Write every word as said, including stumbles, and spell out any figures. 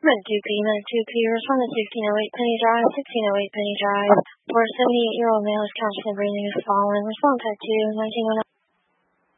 Mint Dupree, Mint Dupree, respondent sixteen oh eight Penny Drive, sixteen oh eight Penny Drive. For a seventy-eight-year-old male is captured breathing is fallen. Response type two, nineteen oh nine.